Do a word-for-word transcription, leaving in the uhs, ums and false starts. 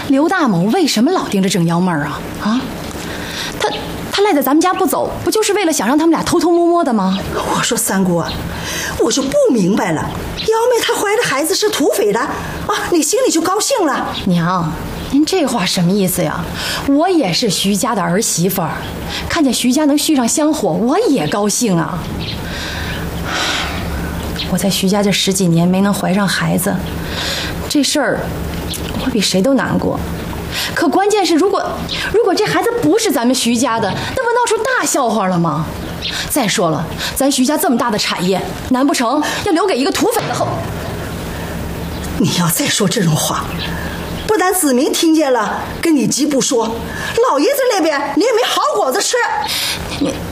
刘大某为什么老盯着郑幺妹儿啊？啊，他他赖在咱们家不走，不就是为了想让他们俩偷偷摸摸的吗？ 我说三姑，我就不明白了，幺妹她怀的孩子是土匪的啊，你心里就高兴了？ 娘，您这话什么意思呀？我也是徐家的儿媳妇儿，看见徐家能续上香火，我也高兴啊。我在徐家这十几年没能怀上孩子，这事儿我比谁都难过。可关键是，如果如果这孩子不是咱们徐家的，那不闹出大笑话了吗？再说了，咱徐家这么大的产业，难不成要留给一个土匪的后？ 你要再说这种话，不但子明听见了，跟你急不说，老爷子那边你也没好果子吃。 你